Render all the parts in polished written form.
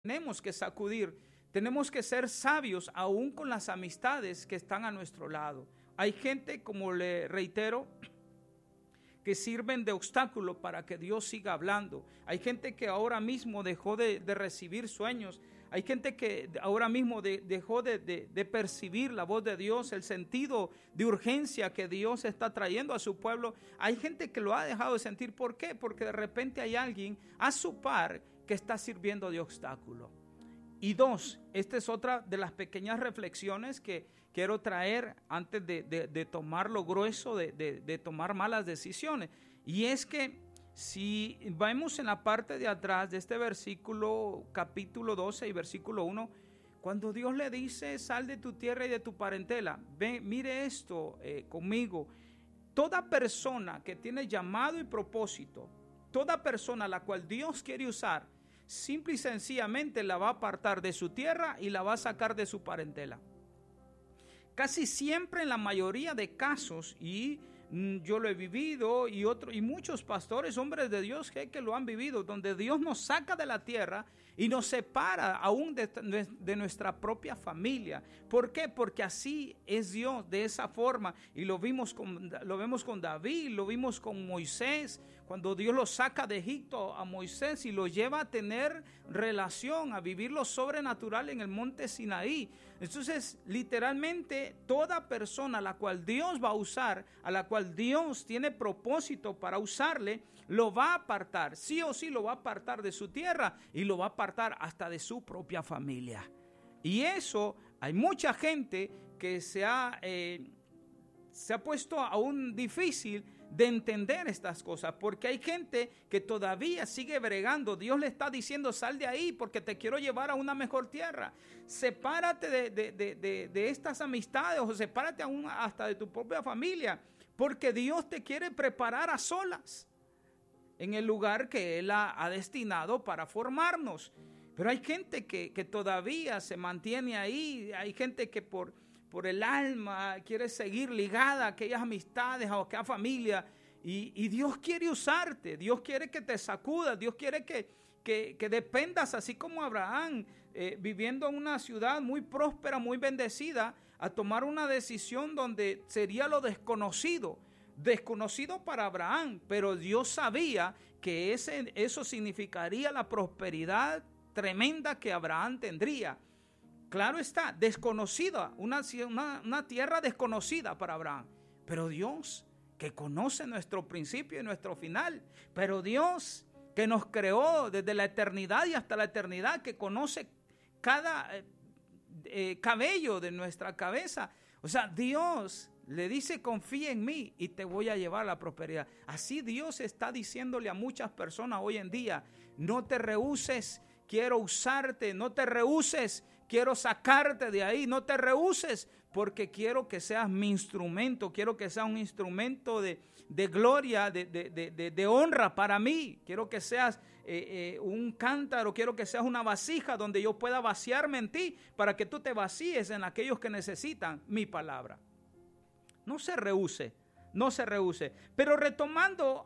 tenemos que sacudir, tenemos que ser sabios aún con las amistades que están a nuestro lado. Hay gente, como le reitero, que sirven de obstáculo para que Dios siga hablando. Hay gente que ahora mismo dejó de recibir sueños. Hay gente que ahora mismo dejó de percibir la voz de Dios, el sentido de urgencia que Dios está trayendo a su pueblo. Hay gente que lo ha dejado de sentir. ¿Por qué? Porque de repente hay alguien a su par que está sirviendo de obstáculo. Y dos, esta es otra de las pequeñas reflexiones que quiero traer antes de tomar lo grueso, de tomar malas decisiones. Y es que si vemos en la parte de atrás de este versículo, capítulo 12 y versículo 1, cuando Dios le dice, sal de tu tierra y de tu parentela, mire esto conmigo. Toda persona que tiene llamado y propósito, toda persona a la cual Dios quiere usar, simple y sencillamente la va a apartar de su tierra y la va a sacar de su parentela. Casi siempre, en la mayoría de casos, y yo lo he vivido, y muchos pastores, hombres de Dios que lo han vivido, donde Dios nos saca de la tierra y nos separa aún de nuestra propia familia. ¿Por qué? Porque así es Dios, de esa forma. Y lo vemos con David, lo vimos con Moisés, cuando Dios lo saca de Egipto a Moisés y lo lleva a tener relación, a vivir lo sobrenatural en el monte Sinaí. Entonces, literalmente, toda persona a la cual Dios va a usar, a la cual Dios tiene propósito para usarle, lo va a apartar, sí o sí lo va a apartar de su tierra y lo va a apartar hasta de su propia familia. Y eso, hay mucha gente que se ha puesto aún difícil de entender estas cosas, porque hay gente que todavía sigue bregando. Dios le está diciendo, sal de ahí porque te quiero llevar a una mejor tierra. Sepárate de estas amistades, o sepárate aún hasta de tu propia familia, porque Dios te quiere preparar a solas en el lugar que Él ha destinado para formarnos. Pero hay gente que todavía se mantiene ahí. Hay gente que por el alma quiere seguir ligada a aquellas amistades, a aquella familia, y Dios quiere usarte. Dios quiere que te sacudas. Dios quiere que dependas, así como Abraham, viviendo en una ciudad muy próspera, muy bendecida, a tomar una decisión donde sería lo desconocido para Abraham, pero Dios sabía que eso significaría la prosperidad tremenda que Abraham tendría. Claro está, desconocida, una tierra desconocida para Abraham, pero Dios que conoce nuestro principio y nuestro final, pero Dios que nos creó desde la eternidad y hasta la eternidad, que conoce cada cabello de nuestra cabeza. O sea, Dios le dice, confía en mí y te voy a llevar a la prosperidad. Así Dios está diciéndole a muchas personas hoy en día, no te rehúses, quiero usarte, no te rehúses, quiero sacarte de ahí, no te rehúses, porque quiero que seas mi instrumento, quiero que seas un instrumento de gloria, de honra para mí. Quiero que seas un cántaro, quiero que seas una vasija donde yo pueda vaciarme en ti, para que tú te vacíes en aquellos que necesitan mi palabra. No se rehúse. No se rehúse. Pero retomando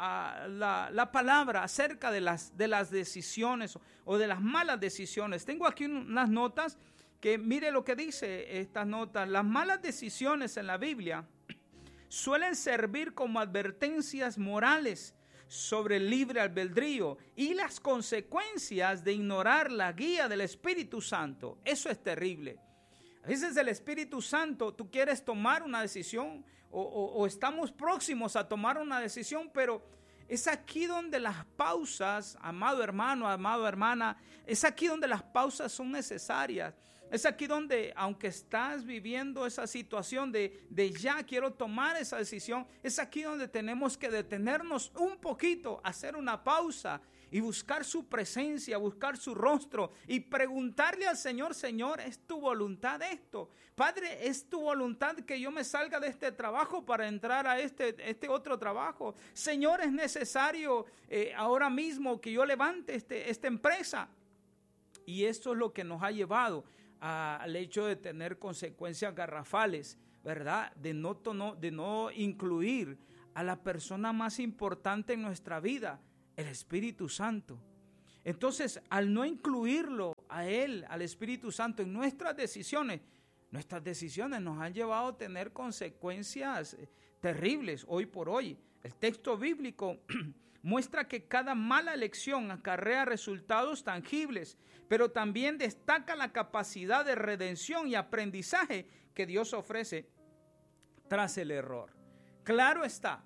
la palabra acerca de las decisiones o de las malas decisiones, tengo aquí unas notas que mire lo que dice estas notas. Las malas decisiones en la Biblia suelen servir como advertencias morales sobre el libre albedrío y las consecuencias de ignorar la guía del Espíritu Santo. Eso es terrible. A veces el Espíritu Santo, tú quieres tomar una decisión o estamos próximos a tomar una decisión, pero es aquí donde las pausas, amado hermano, amado hermana, es aquí donde las pausas son necesarias. Es aquí donde, aunque estás viviendo esa situación de ya quiero tomar esa decisión, es aquí donde tenemos que detenernos un poquito, hacer una pausa y buscar su presencia, buscar su rostro y preguntarle al Señor, Señor, ¿es tu voluntad esto? Padre, ¿es tu voluntad que yo me salga de este trabajo para entrar a este otro trabajo? Señor, ¿es necesario ahora mismo que yo levante esta empresa? Y esto es lo que nos ha llevado al hecho de tener consecuencias garrafales, ¿verdad? De no incluir a la persona más importante en nuestra vida, el Espíritu Santo. Entonces, al no incluirlo a Él, al Espíritu Santo en nuestras decisiones nos han llevado a tener consecuencias terribles hoy por hoy. El texto bíblico muestra que cada mala elección acarrea resultados tangibles, pero también destaca la capacidad de redención y aprendizaje que Dios ofrece tras el error. Claro está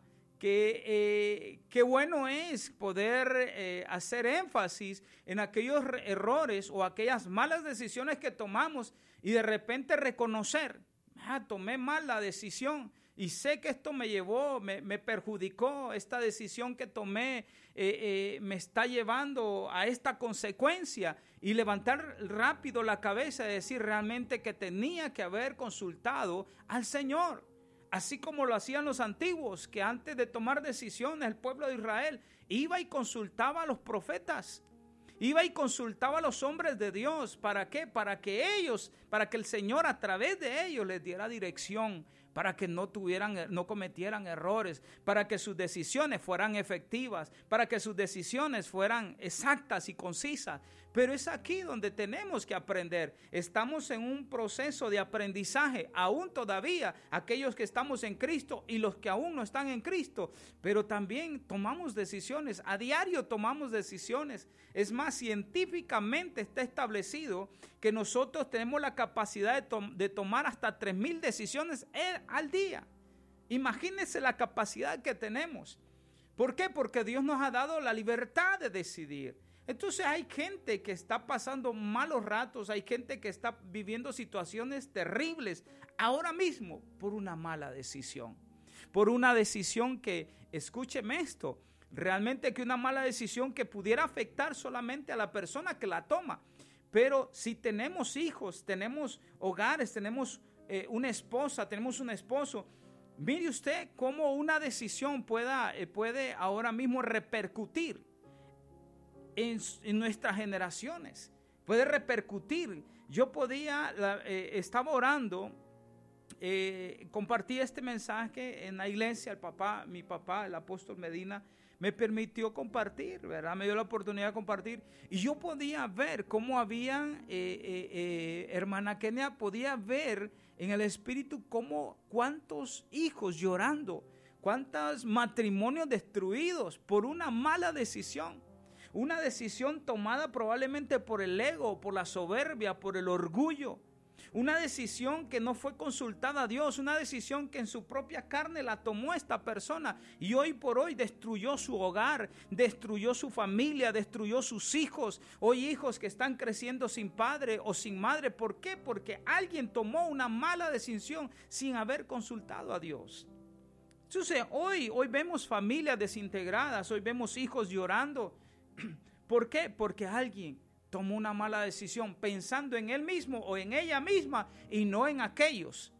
que qué bueno es poder hacer énfasis en aquellos errores o aquellas malas decisiones que tomamos y de repente reconocer, tomé mal la decisión y sé que esto me perjudicó, esta decisión que tomé me está llevando a esta consecuencia, y levantar rápido la cabeza y decir realmente que tenía que haber consultado al Señor. Así como lo hacían los antiguos, que antes de tomar decisiones el pueblo de Israel iba y consultaba a los profetas, iba y consultaba a los hombres de Dios. ¿Para qué? Para que el Señor a través de ellos les diera dirección, para que no cometieran errores, para que sus decisiones fueran efectivas, para que sus decisiones fueran exactas y concisas. Pero es aquí donde tenemos que aprender. Estamos en un proceso de aprendizaje, aún todavía aquellos que estamos en Cristo y los que aún no están en Cristo, pero también tomamos decisiones, a diario tomamos decisiones. Es más, científicamente está establecido que nosotros tenemos la capacidad de tomar hasta 3,000 decisiones al día. Imagínense la capacidad que tenemos. ¿Por qué? Porque Dios nos ha dado la libertad de decidir. Entonces hay gente que está pasando malos ratos, hay gente que está viviendo situaciones terribles ahora mismo por una mala decisión. Por una decisión que, escúcheme esto, realmente que una mala decisión que pudiera afectar solamente a la persona que la toma. Pero si tenemos hijos, tenemos hogares, tenemos una esposa, tenemos un esposo, mire usted cómo una decisión puede ahora mismo repercutir en nuestras generaciones, puede repercutir. Yo estaba orando, compartí este mensaje en la iglesia. Mi papá, el apóstol Medina, me permitió compartir, ¿verdad? Me dio la oportunidad de compartir, y yo podía ver cómo habían, hermana Kenia, podía ver en el espíritu cuántos hijos llorando, cuántos matrimonios destruidos por una mala decisión. Una decisión tomada probablemente por el ego, por la soberbia, por el orgullo. Una decisión que no fue consultada a Dios, una decisión que en su propia carne la tomó esta persona y hoy por hoy destruyó su hogar, destruyó su familia, destruyó sus hijos. Hoy hijos que están creciendo sin padre o sin madre. ¿Por qué? Porque alguien tomó una mala decisión sin haber consultado a Dios. Entonces hoy vemos familias desintegradas, hoy vemos hijos llorando. ¿Por qué? Porque alguien tomó una mala decisión pensando en él mismo o en ella misma y no en aquellos.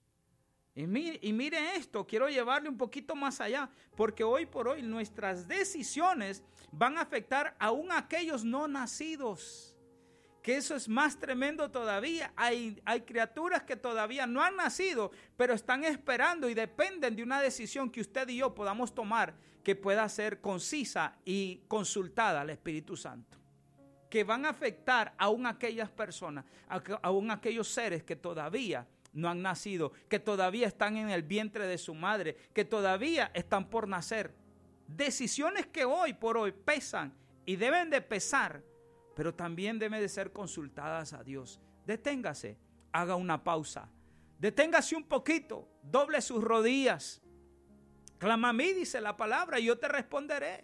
Y mire esto, quiero llevarle un poquito más allá, porque hoy por hoy nuestras decisiones van a afectar aún a aquellos no nacidos. Que eso es más tremendo todavía. Hay criaturas que todavía no han nacido, pero están esperando y dependen de una decisión que usted y yo podamos tomar, que pueda ser concisa y consultada al Espíritu Santo, que van a afectar aún a aquellas personas, aún a aquellos seres que todavía no han nacido, que todavía están en el vientre de su madre, que todavía están por nacer. Decisiones que hoy por hoy pesan y deben de pesar, pero también deben de ser consultadas a Dios. Deténgase, haga una pausa, deténgase un poquito, doble sus rodillas. Clama a mí, dice la palabra, y yo te responderé.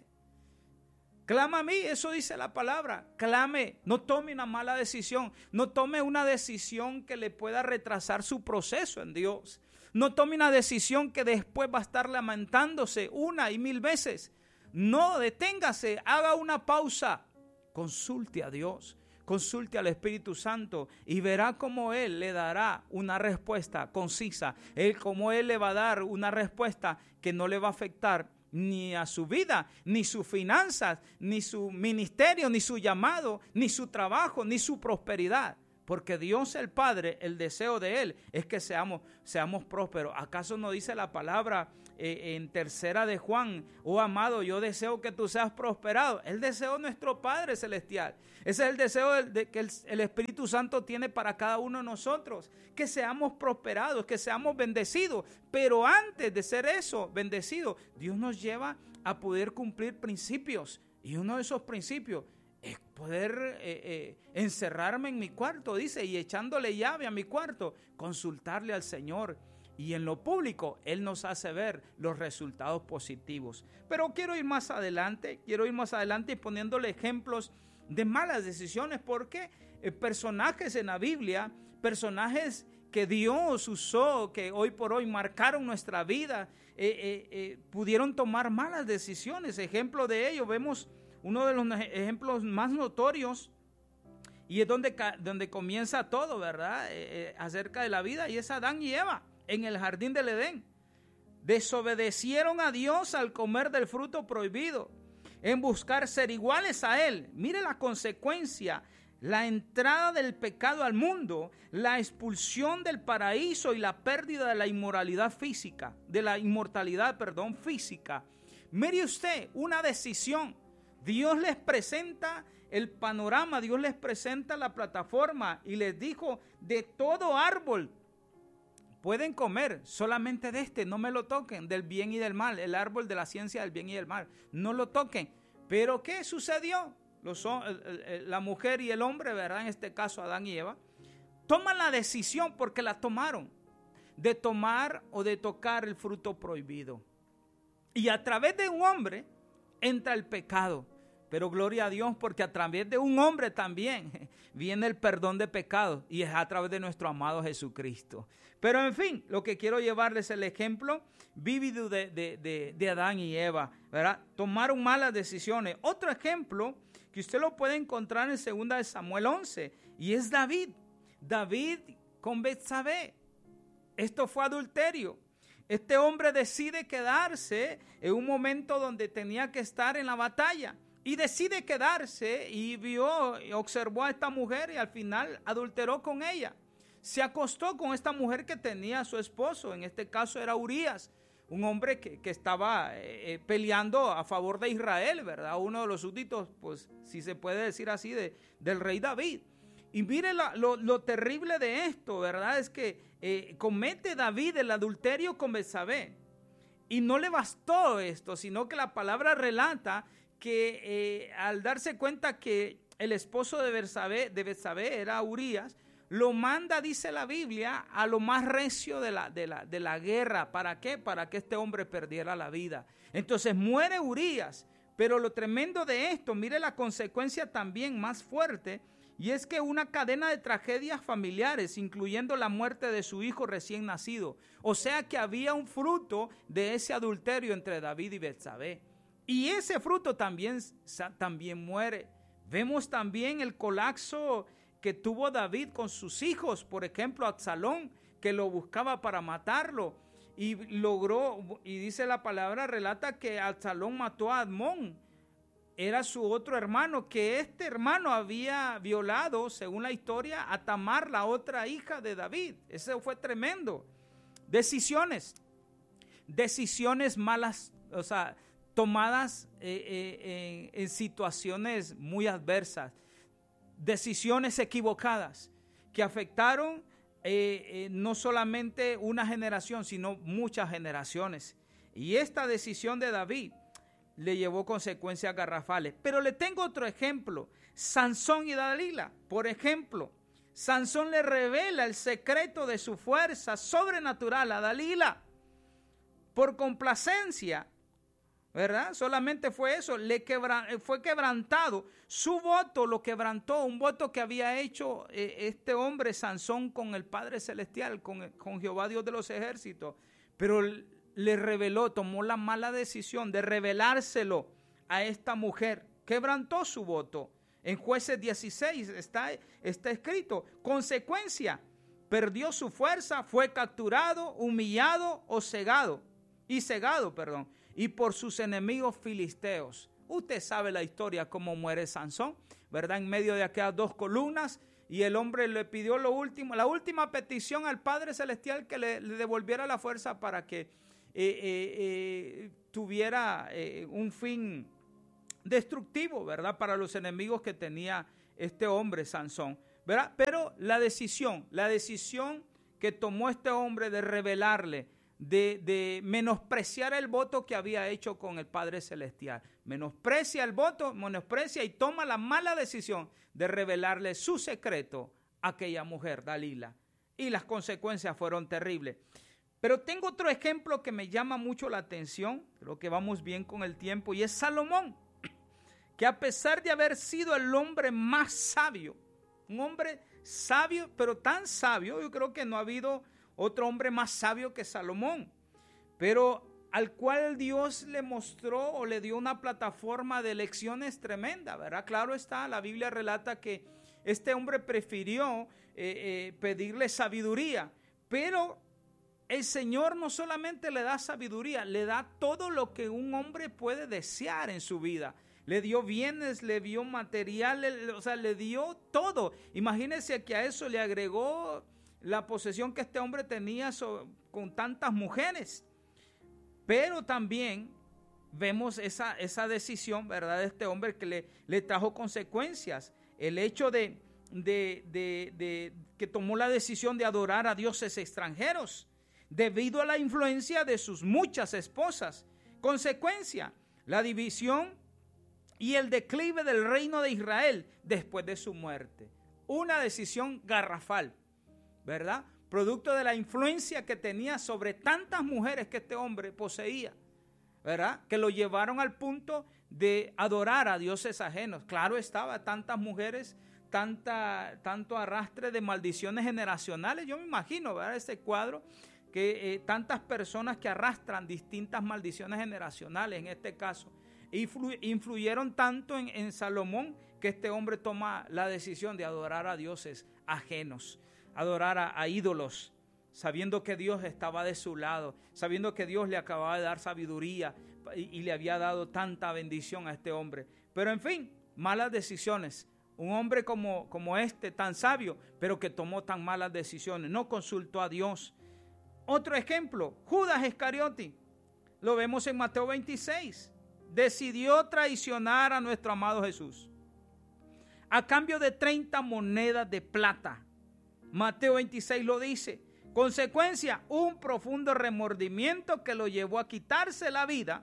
Clama a mí, eso dice la palabra. Clame, no tome una mala decisión. No tome una decisión que le pueda retrasar su proceso en Dios. No tome una decisión que después va a estar lamentándose 1 y 1000 veces. No, deténgase, haga una pausa. Consulte a Dios, consulte al Espíritu Santo y verá cómo Él le dará una respuesta concisa. Cómo Él le va a dar una respuesta que no le va a afectar ni a su vida, ni sus finanzas, ni su ministerio, ni su llamado, ni su trabajo, ni su prosperidad. Porque Dios el Padre, el deseo de Él es que seamos prósperos. ¿Acaso no dice la palabra en 3 de Juan? Oh amado, yo deseo que tú seas prosperado. El deseo de nuestro Padre Celestial. Ese es el deseo que el Espíritu Santo tiene para cada uno de nosotros. Que seamos prosperados, que seamos bendecidos. Pero antes de ser eso, bendecidos, Dios nos lleva a poder cumplir principios. Y uno de esos principios es poder encerrarme en mi cuarto, dice, y echándole llave a mi cuarto, consultarle al Señor. Y en lo público, Él nos hace ver los resultados positivos. Pero quiero ir más adelante y poniéndole ejemplos de malas decisiones, porque personajes en la Biblia, personajes que Dios usó, que hoy por hoy marcaron nuestra vida, pudieron tomar malas decisiones. Ejemplo de ello, vemos uno de los ejemplos más notorios, y es donde comienza todo, ¿verdad? Acerca de la vida, y es Adán y Eva en el jardín del Edén. Desobedecieron a Dios al comer del fruto prohibido, en buscar ser iguales a Él. Mire la consecuencia: la entrada del pecado al mundo, la expulsión del paraíso y la pérdida de la inmortalidad física. Mire usted, una decisión. Dios les presenta el panorama, Dios les presenta la plataforma y les dijo: de todo árbol pueden comer, solamente de este no me lo toquen, del bien y del mal, el árbol de la ciencia del bien y del mal, no lo toquen. Pero ¿qué sucedió? La mujer y el hombre, ¿verdad? En este caso Adán y Eva, toman la decisión, porque la tomaron, de tomar o de tocar el fruto prohibido. Y a través de un hombre entra el pecado. Pero gloria a Dios, porque a través de un hombre también viene el perdón de pecados, y es a través de nuestro amado Jesucristo. Pero en fin, lo que quiero llevarles es el ejemplo vívido de Adán y Eva, ¿verdad? Tomaron malas decisiones. Otro ejemplo que usted lo puede encontrar en 2 de Samuel 11, y es David con Betsabé. Esto fue adulterio. Este hombre decide quedarse en un momento donde tenía que estar en la batalla. Y decide quedarse y observó a esta mujer y al final adulteró con ella. Se acostó con esta mujer que tenía a su esposo, en este caso era Urías, un hombre que estaba peleando a favor de Israel, ¿verdad? Uno de los súbditos, pues si se puede decir así, del rey David. Y mire lo terrible de esto, ¿verdad? Es que comete David el adulterio con Betsabé. Y no le bastó esto, sino que la palabra relata que al darse cuenta que el esposo de Betsabé era Urías, lo manda, dice la Biblia, a lo más recio de la guerra. ¿Para qué? Para que este hombre perdiera la vida. Entonces muere Urías, pero lo tremendo de esto, mire la consecuencia también más fuerte, y es que una cadena de tragedias familiares, incluyendo la muerte de su hijo recién nacido. O sea que había un fruto de ese adulterio entre David y Betsabé. Y ese fruto también muere. Vemos también el colapso que tuvo David con sus hijos. Por ejemplo, Absalón, que lo buscaba para matarlo. Y logró, y dice la palabra, relata que Absalón mató a Amnón. Era su otro hermano, que este hermano había violado, según la historia, a Tamar, la otra hija de David. Eso fue tremendo. Decisiones malas, o sea, tomadas en situaciones muy adversas, decisiones equivocadas que afectaron no solamente una generación, sino muchas generaciones. Y esta decisión de David le llevó consecuencias garrafales. Pero le tengo otro ejemplo, Sansón y Dalila. Por ejemplo, Sansón le revela el secreto de su fuerza sobrenatural a Dalila por complacencia, ¿verdad? Solamente fue eso, fue quebrantado. Su voto lo quebrantó, un voto que había hecho este hombre Sansón con el Padre Celestial, con Jehová Dios de los ejércitos. Pero le reveló, tomó la mala decisión de revelárselo a esta mujer. Quebrantó su voto. En Jueces 16 está escrito, consecuencia, perdió su fuerza, fue capturado, humillado o cegado, y por sus enemigos filisteos. Usted sabe la historia, cómo muere Sansón, ¿verdad? En medio de aquellas dos columnas, y el hombre le pidió la última petición al Padre Celestial, que le devolviera la fuerza para que tuviera un fin destructivo, ¿verdad? Para los enemigos que tenía este hombre, Sansón, ¿verdad? Pero la decisión que tomó este hombre de revelarle, de menospreciar el voto que había hecho con el Padre Celestial, menosprecia el voto, menosprecia y toma la mala decisión de revelarle su secreto a aquella mujer, Dalila, y las consecuencias fueron terribles. Pero tengo otro ejemplo que me llama mucho la atención, creo que vamos bien con el tiempo, y es Salomón, que a pesar de haber sido el hombre más sabio, un hombre sabio, pero tan sabio, yo creo que no ha habido otro hombre más sabio que Salomón, pero al cual Dios le mostró o le dio una plataforma de lecciones tremenda, ¿verdad? Claro está, la Biblia relata que este hombre prefirió pedirle sabiduría, pero el Señor no solamente le da sabiduría, le da todo lo que un hombre puede desear en su vida. Le dio bienes, le dio materiales, o sea, le dio todo. Imagínense que a eso le agregó la posesión que este hombre tenía con tantas mujeres. Pero también vemos esa decisión, ¿verdad?, de este hombre que le trajo consecuencias. El hecho de que tomó la decisión de adorar a dioses extranjeros debido a la influencia de sus muchas esposas. Consecuencia, la división y el declive del reino de Israel después de su muerte. Una decisión garrafal, ¿verdad? Producto de la influencia que tenía sobre tantas mujeres que este hombre poseía, ¿verdad? Que lo llevaron al punto de adorar a dioses ajenos. Claro estaba, tantas mujeres, tanto arrastre de maldiciones generacionales. Yo me imagino, ¿verdad?, este cuadro, que tantas personas que arrastran distintas maldiciones generacionales, en este caso, influyeron tanto en Salomón, que este hombre toma la decisión de adorar a dioses ajenos, adorar a ídolos, sabiendo que Dios estaba de su lado, sabiendo que Dios le acababa de dar sabiduría y le había dado tanta bendición a este hombre. Pero en fin, malas decisiones. Un hombre como este, tan sabio, pero que tomó tan malas decisiones, no consultó a Dios. Otro ejemplo, Judas Iscariote, lo vemos en Mateo 26. Decidió traicionar a nuestro amado Jesús a cambio de 30 monedas de plata. Mateo 26 lo dice. Consecuencia, un profundo remordimiento que lo llevó a quitarse la vida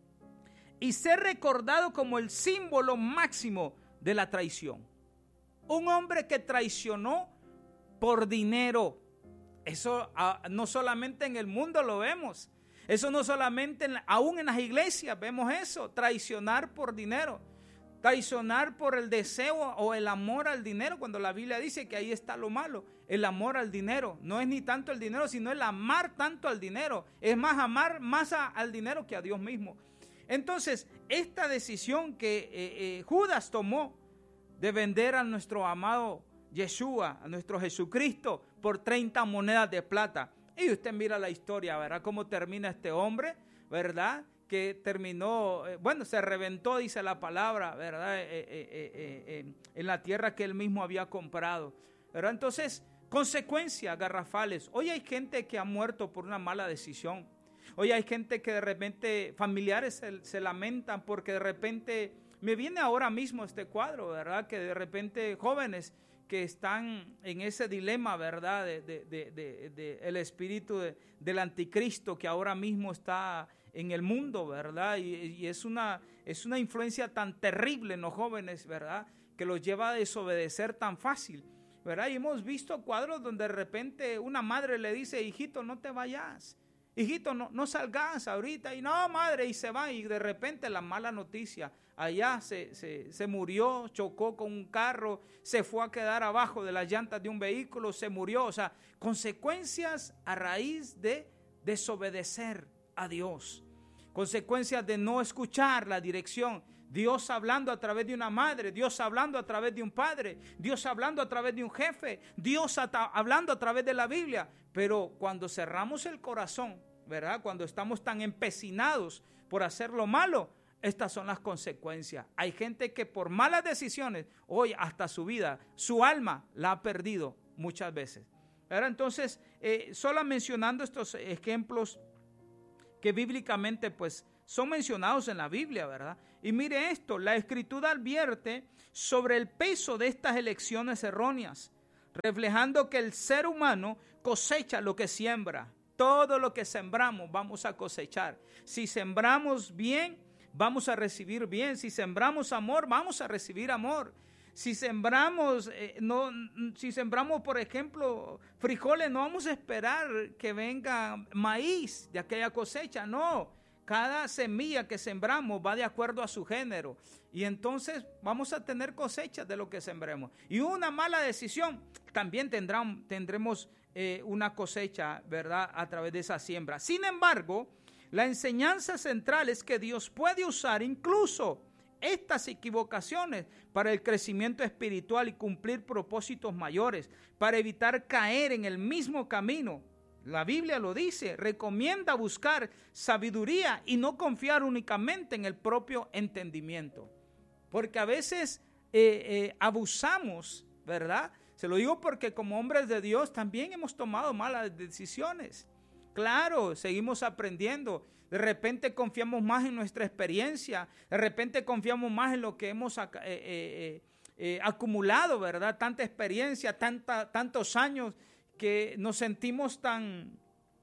y ser recordado como el símbolo máximo de la traición. Un hombre que traicionó por dinero. Eso no solamente en el mundo lo vemos. Eso no solamente, aún en las iglesias vemos eso, traicionar por dinero, traicionar por el deseo o el amor al dinero, cuando la Biblia dice que ahí está lo malo, el amor al dinero. No es ni tanto el dinero, sino el amar tanto al dinero. Es más, amar más al dinero que a Dios mismo. Entonces, esta decisión que Judas tomó de vender a nuestro amado Yeshua, a nuestro Jesucristo, por 30 monedas de plata. Y usted mira la historia, ¿verdad? Cómo termina este hombre, ¿verdad? Que terminó, se reventó, dice la palabra, ¿verdad? En la tierra que él mismo había comprado, ¿verdad? Entonces, consecuencias garrafales. Hoy hay gente que ha muerto por una mala decisión. Hoy hay gente que de repente, familiares se lamentan porque de repente, me viene ahora mismo este cuadro, ¿verdad? Que de repente jóvenes que están en ese dilema, ¿verdad? De el espíritu del anticristo que ahora mismo está en el mundo, ¿verdad? Y es una influencia tan terrible en los jóvenes, ¿verdad? Que los lleva a desobedecer tan fácil, ¿verdad? Y hemos visto cuadros donde de repente una madre le dice, hijito, no te vayas, hijito, no salgas ahorita, y no, madre, y se va, y de repente la mala noticia, allá se murió, chocó con un carro, se fue a quedar abajo de las llantas de un vehículo, se murió. O sea, consecuencias a raíz de desobedecer a Dios, consecuencias de no escuchar la dirección. Dios hablando a través de una madre, Dios hablando a través de un padre, Dios hablando a través de un jefe, Dios hablando a través de la Biblia. Pero cuando cerramos el corazón, ¿verdad? Cuando estamos tan empecinados por hacer lo malo, estas son las consecuencias. Hay gente que por malas decisiones, hoy hasta su vida, su alma la ha perdido muchas veces. Ahora, entonces, solo mencionando estos ejemplos que bíblicamente pues son mencionados en la Biblia, ¿verdad? Y mire esto, la Escritura advierte sobre el peso de estas elecciones erróneas, reflejando que el ser humano cosecha lo que siembra. Todo lo que sembramos vamos a cosechar. Si sembramos bien, vamos a recibir bien. Si sembramos amor, vamos a recibir amor. Si sembramos, por ejemplo, frijoles, no vamos a esperar que venga maíz de aquella cosecha, no. Cada semilla que sembramos va de acuerdo a su género. Y entonces vamos a tener cosechas de lo que sembremos. Y una mala decisión, también tendremos una cosecha, ¿verdad?, a través de esa siembra. Sin embargo, la enseñanza central es que Dios puede usar incluso estas equivocaciones para el crecimiento espiritual y cumplir propósitos mayores, para evitar caer en el mismo camino. La Biblia lo dice, recomienda buscar sabiduría y no confiar únicamente en el propio entendimiento. Porque a veces abusamos, ¿verdad? Se lo digo porque como hombres de Dios también hemos tomado malas decisiones. Claro, seguimos aprendiendo. De repente confiamos más en nuestra experiencia. De repente confiamos más en lo que hemos acumulado, ¿verdad? Tanta experiencia, tantos años que nos sentimos tan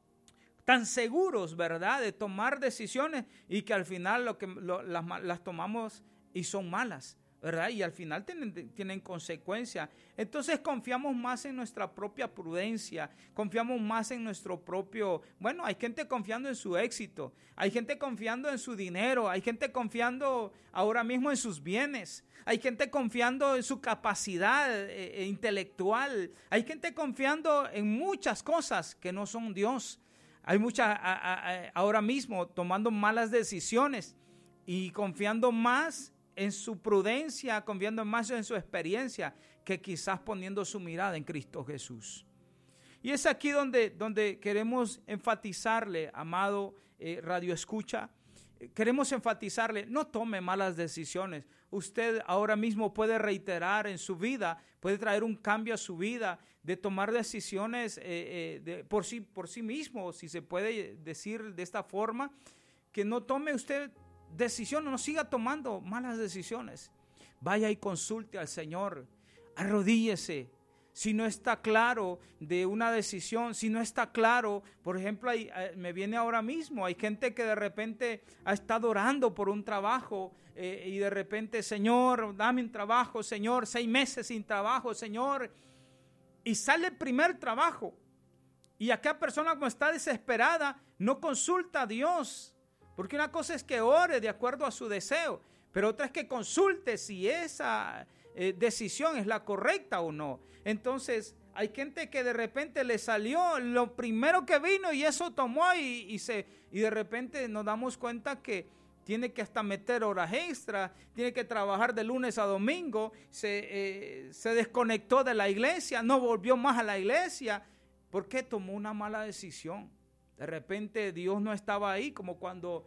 seguros, ¿verdad? De tomar decisiones y que al final las tomamos y son malas, ¿verdad? Y al final tienen consecuencias. Entonces confiamos más en nuestra propia prudencia, confiamos más en nuestro propio, bueno, hay gente confiando en su éxito, hay gente confiando en su dinero, hay gente confiando ahora mismo en sus bienes, hay gente confiando en su capacidad intelectual, hay gente confiando en muchas cosas que no son Dios. Hay muchas ahora mismo tomando malas decisiones y confiando más en su prudencia, confiando más en su experiencia, que quizás poniendo su mirada en Cristo Jesús. Y es aquí donde queremos enfatizarle, amado Radio Escucha, queremos enfatizarle, no tome malas decisiones. Usted ahora mismo puede reiterar en su vida, puede traer un cambio a su vida, de tomar decisiones por sí mismo, si se puede decir de esta forma, que no tome usted decisiones, no siga tomando malas decisiones. Vaya y consulte al Señor, arrodíllese. Si no está claro de una decisión, si no está claro, por ejemplo, me viene ahora mismo, hay gente que de repente ha estado orando por un trabajo y de repente, Señor, dame un trabajo, Señor, 6 meses sin trabajo, Señor, y sale el primer trabajo y aquella persona, como está desesperada, no consulta a Dios. Porque una cosa es que ore de acuerdo a su deseo, pero otra es que consulte si esa decisión es la correcta o no. Entonces, hay gente que de repente le salió lo primero que vino y eso tomó y de repente nos damos cuenta que tiene que hasta meter horas extras, tiene que trabajar de lunes a domingo, se desconectó de la iglesia, no volvió más a la iglesia, porque tomó una mala decisión. De repente Dios no estaba ahí, como cuando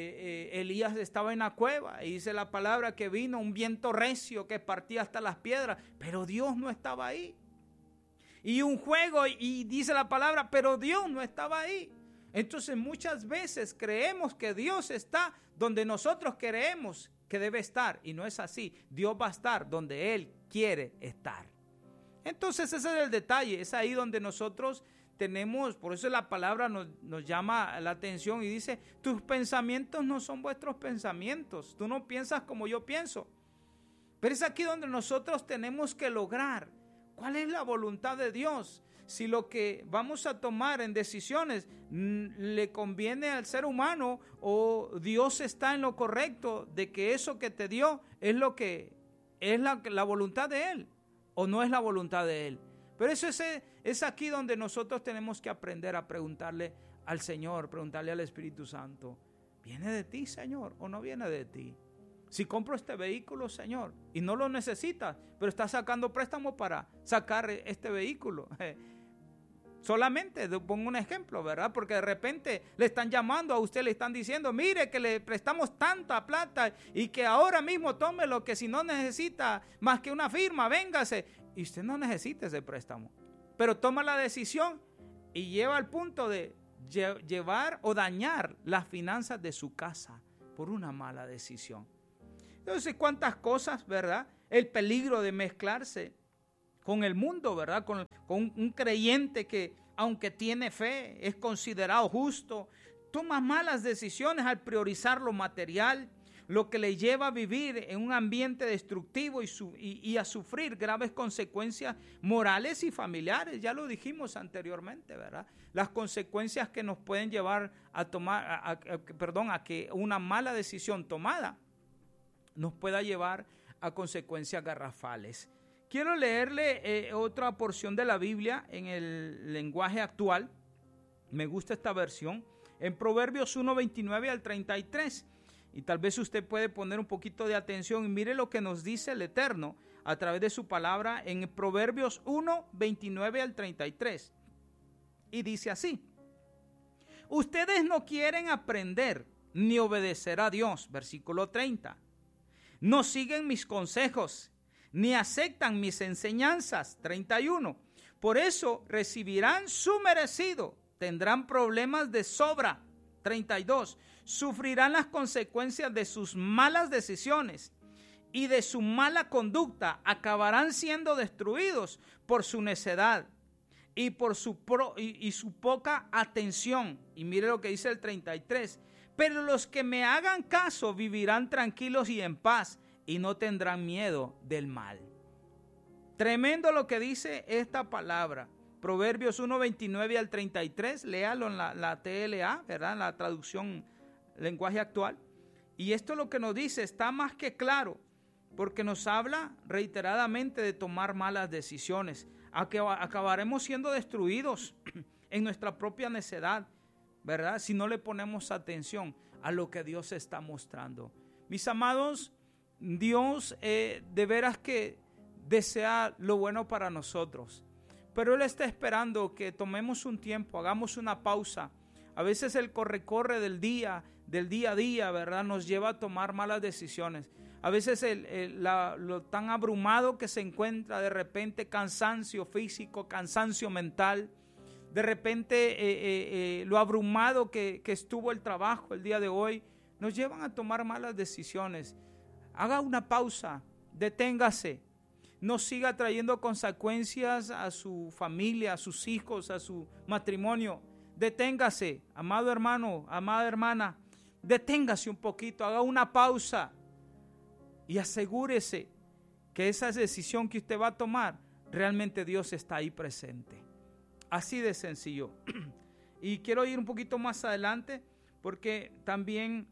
Elías estaba en la cueva y dice la palabra que vino un viento recio que partía hasta las piedras, pero Dios no estaba ahí. Y un fuego y dice la palabra, pero Dios no estaba ahí. Entonces muchas veces creemos que Dios está donde nosotros creemos que debe estar y no es así. Dios va a estar donde Él quiere estar. Entonces ese es el detalle, es ahí donde nosotros tenemos, por eso la palabra nos llama la atención y dice, tus pensamientos no son vuestros pensamientos, tú no piensas como yo pienso. Pero es aquí donde nosotros tenemos que lograr cuál es la voluntad de Dios. Si lo que vamos a tomar en decisiones le conviene al ser humano o Dios está en lo correcto de que eso que te dio es lo que es la voluntad de Él o no es la voluntad de Él. Pero eso es aquí donde nosotros tenemos que aprender a preguntarle al Señor, preguntarle al Espíritu Santo, ¿viene de ti, Señor, o no viene de ti? Si compro este vehículo, Señor, y no lo necesitas, pero estás sacando préstamo para sacar este vehículo, Solamente pongo un ejemplo, ¿verdad? Porque de repente le están llamando a usted, le están diciendo, mire que le prestamos tanta plata y que ahora mismo tómelo, que si no necesita más que una firma, véngase. Y usted no necesita ese préstamo, pero toma la decisión y lleva al punto de llevar o dañar las finanzas de su casa por una mala decisión. Entonces, ¿cuántas cosas, verdad? El peligro de mezclarse con el mundo, ¿verdad? Con un creyente que, aunque tiene fe, es considerado justo, toma malas decisiones al priorizar lo material, lo que le lleva a vivir en un ambiente destructivo y a sufrir graves consecuencias morales y familiares. Ya lo dijimos anteriormente, ¿verdad? Las consecuencias que nos pueden llevar a tomar, a que una mala decisión tomada nos pueda llevar a consecuencias garrafales. Quiero leerle otra porción de la Biblia en el lenguaje actual. Me gusta esta versión. En Proverbios 1, 29 al 33. Y tal vez usted puede poner un poquito de atención y mire lo que nos dice el Eterno a través de su palabra en Proverbios 1, 29 al 33. Y dice así: ustedes no quieren aprender ni obedecer a Dios. Versículo 30. No siguen mis consejos ni aceptan mis enseñanzas. 31. Por eso recibirán su merecido, tendrán problemas de sobra. 32. Sufrirán las consecuencias de sus malas decisiones y de su mala conducta. Acabarán siendo destruidos por su necedad y por su poca atención. Y mire lo que dice el 33. Pero los que me hagan caso vivirán tranquilos y en paz, y no tendrán miedo del mal. Tremendo lo que dice esta palabra. Proverbios 1, 29 al 33, léalo en la TLA, ¿verdad? En la traducción lenguaje actual. Y esto es lo que nos dice, está más que claro, porque nos habla reiteradamente de tomar malas decisiones. Acabaremos siendo destruidos en nuestra propia necedad, ¿verdad? Si no le ponemos atención a lo que Dios está mostrando. Mis amados, Dios de veras que desea lo bueno para nosotros, pero Él está esperando que tomemos un tiempo, hagamos una pausa. A veces el corre del día a día, ¿verdad?, nos lleva a tomar malas decisiones. A veces lo tan abrumado que se encuentra, de repente cansancio físico, cansancio mental, de repente lo abrumado que estuvo el trabajo el día de hoy, nos llevan a tomar malas decisiones. Haga una pausa, deténgase, no siga trayendo consecuencias a su familia, a sus hijos, a su matrimonio. Deténgase, amado hermano, amada hermana, deténgase un poquito, haga una pausa y asegúrese que esa decisión que usted va a tomar, realmente Dios está ahí presente. Así de sencillo. Y quiero ir un poquito más adelante porque también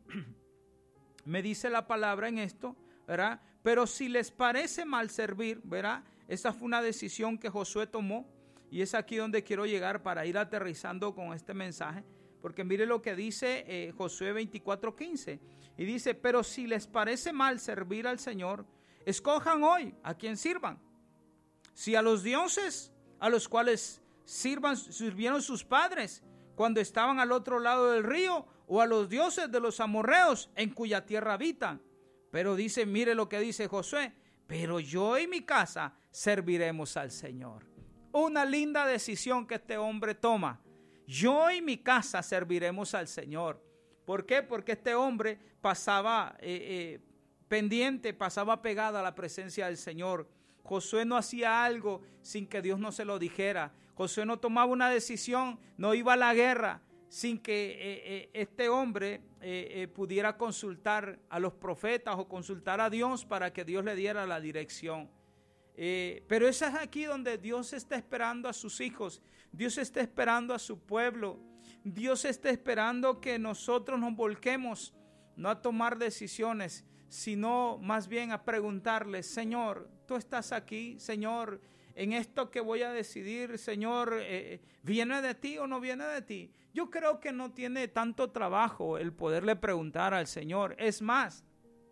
me dice la palabra en esto, ¿verdad? Pero si les parece mal servir, ¿verdad? Esa fue una decisión que Josué tomó y es aquí donde quiero llegar para ir aterrizando con este mensaje, porque mire lo que dice Josué 24:15 y dice: pero si les parece mal servir al Señor, escojan hoy a quien sirvan, si a los dioses a los cuales sirvieron sus padres cuando estaban al otro lado del río, o a los dioses de los amorreos en cuya tierra habitan. Pero dice, mire lo que dice Josué: pero yo y mi casa serviremos al Señor. Una linda decisión que este hombre toma. Yo y mi casa serviremos al Señor. ¿Por qué? Porque este hombre pasaba pendiente, pasaba pegado a la presencia del Señor. Josué no hacía algo sin que Dios no se lo dijera. Josué no tomaba una decisión, no iba a la guerra sin que este hombre pudiera consultar a los profetas o consultar a Dios para que Dios le diera la dirección. Pero eso es aquí donde Dios está esperando a sus hijos, Dios está esperando a su pueblo, Dios está esperando que nosotros nos volquemos, no a tomar decisiones, sino más bien a preguntarle: Señor, tú estás aquí, Señor, en esto que voy a decidir, Señor, ¿viene de ti o no viene de ti? Yo creo que no tiene tanto trabajo el poderle preguntar al Señor. Es más,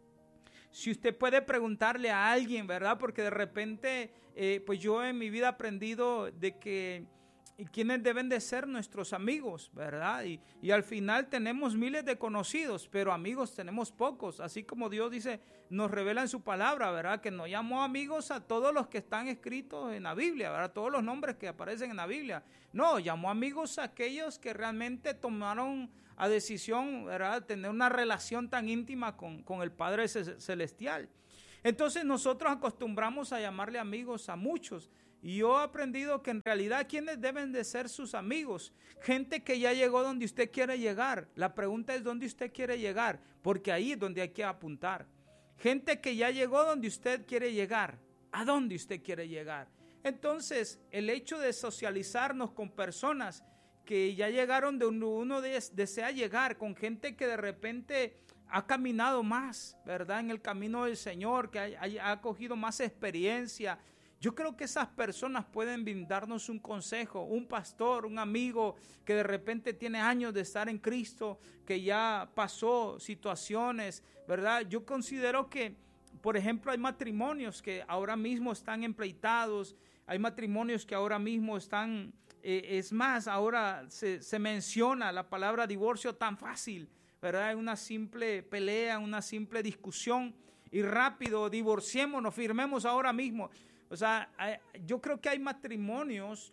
si usted puede preguntarle a alguien, ¿verdad? Porque de repente, pues yo en mi vida he aprendido de que y quiénes deben de ser nuestros amigos, ¿verdad? Y al final tenemos miles de conocidos, pero amigos tenemos pocos, así como Dios dice, nos revela en su palabra, ¿verdad? Que nos llamó amigos a todos los que están escritos en la Biblia, ¿verdad? Todos los nombres que aparecen en la Biblia. No, llamó amigos a aquellos que realmente tomaron a decisión, ¿verdad? Tener una relación tan íntima con el Padre Celestial. Entonces nosotros acostumbramos a llamarle amigos a muchos. Y yo he aprendido que en realidad ¿quiénes deben de ser sus amigos? Gente que ya llegó donde usted quiere llegar. La pregunta es ¿dónde usted quiere llegar? Porque ahí es donde hay que apuntar. Gente que ya llegó donde usted quiere llegar. ¿A dónde usted quiere llegar? Entonces, el hecho de socializarnos con personas que ya llegaron de donde uno desea llegar, con gente que de repente ha caminado más, ¿verdad? En el camino del Señor, que ha cogido más experiencia. Yo creo que esas personas pueden brindarnos un consejo, un pastor, un amigo que de repente tiene años de estar en Cristo, que ya pasó situaciones, ¿verdad? Yo considero que, por ejemplo, hay matrimonios que ahora mismo están empleitados, hay matrimonios que ahora mismo están, es más, ahora se menciona la palabra divorcio tan fácil, ¿verdad? Hay una simple pelea, una simple discusión y rápido, divorciémonos, firmemos ahora mismo. O sea, yo creo que hay matrimonios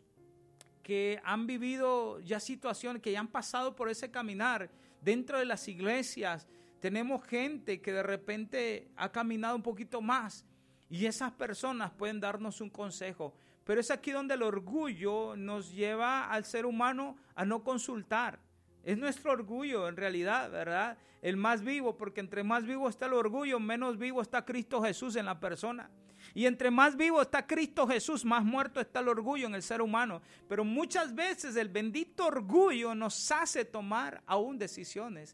que han vivido ya situaciones, que ya han pasado por ese caminar dentro de las iglesias. Tenemos gente que de repente ha caminado un poquito más y esas personas pueden darnos un consejo. Pero es aquí donde el orgullo nos lleva al ser humano a no consultar. Es nuestro orgullo en realidad, ¿verdad? El más vivo, porque entre más vivo está el orgullo, menos vivo está Cristo Jesús en la persona. Y entre más vivo está Cristo Jesús, más muerto está el orgullo en el ser humano. Pero muchas veces el bendito orgullo nos hace tomar aún decisiones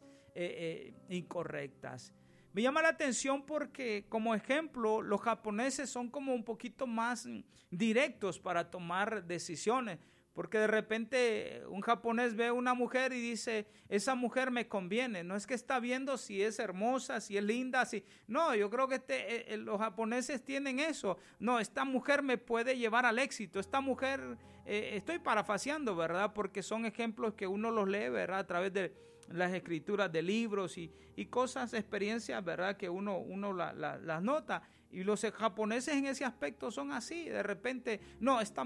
incorrectas. Me llama la atención porque, como ejemplo, los japoneses son como un poquito más directos para tomar decisiones. Porque de repente un japonés ve a una mujer y dice, esa mujer me conviene. No es que está viendo si es hermosa, si es linda, si... No, yo creo que los japoneses tienen eso. No, esta mujer me puede llevar al éxito. Esta mujer, estoy parafaseando, ¿verdad? Porque son ejemplos que uno los lee, ¿verdad? A través de las escrituras de libros y cosas, experiencias, ¿verdad? Que uno las nota. Y los japoneses en ese aspecto son así. De repente, no, esta